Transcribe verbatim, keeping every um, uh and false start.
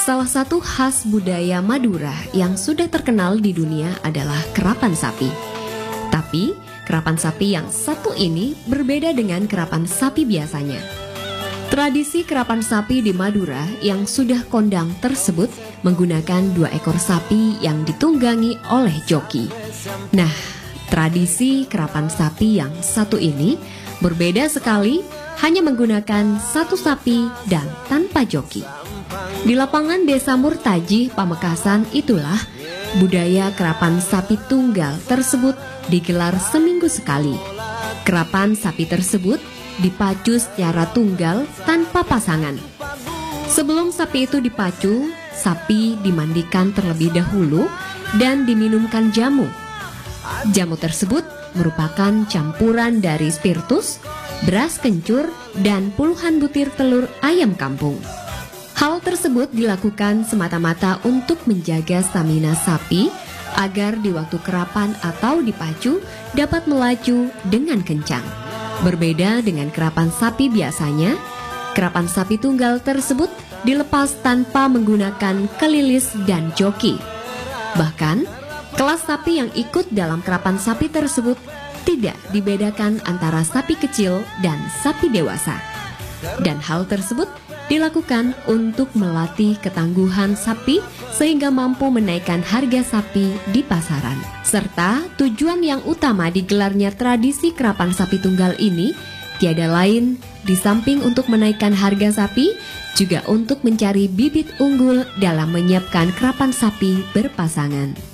Salah satu khas budaya Madura yang sudah terkenal di dunia adalah kerapan sapi. Tapi, kerapan sapi yang satu ini berbeda dengan kerapan sapi biasanya. Tradisi kerapan sapi di Madura yang sudah kondang tersebut menggunakan dua ekor sapi yang ditunggangi oleh joki. Nah, tradisi kerapan sapi yang satu ini berbeda sekali, hanya menggunakan satu sapi dan tanpa joki. Di lapangan Desa Murtaji, Pamekasan itulah budaya kerapan sapi tunggal tersebut digelar seminggu sekali. Kerapan sapi tersebut dipacu secara tunggal tanpa pasangan. Sebelum sapi itu dipacu, sapi dimandikan terlebih dahulu dan diminumkan jamu. Jamu tersebut merupakan campuran dari spiritus, beras kencur, dan puluhan butir telur ayam kampung. Hal tersebut dilakukan semata-mata untuk menjaga stamina sapi agar di waktu kerapan atau dipacu dapat melaju dengan kencang. Berbeda dengan kerapan sapi biasanya, kerapan sapi tunggal tersebut dilepas tanpa menggunakan kelilis dan joki. Bahkan, kelas sapi yang ikut dalam kerapan sapi tersebut tidak dibedakan antara sapi kecil dan sapi dewasa. Dan hal tersebut dilakukan untuk melatih ketangguhan sapi sehingga mampu menaikkan harga sapi di pasaran. Serta tujuan yang utama digelarnya tradisi kerapan sapi tunggal ini tiada lain di samping untuk menaikkan harga sapi, juga untuk mencari bibit unggul dalam menyiapkan kerapan sapi berpasangan.